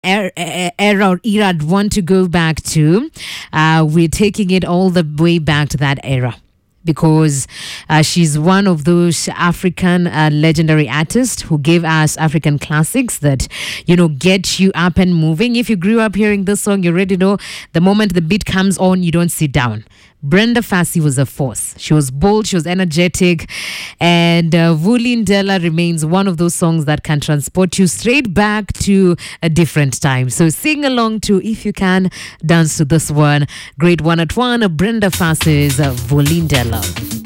era or era I'd want to go back to, we're taking it all the way back to that era because she's one of those African legendary artists who gave us African classics that, get you up and moving. If you grew up hearing this song, you already know the moment the beat comes on, you don't sit down. Brenda Fassie was a force. She was bold, she was energetic, and Vulindlela remains one of those songs that can transport you straight back to a different time. So sing along to If You Can, dance to this one. Great one at one, Brenda Fassie's Vulindlela.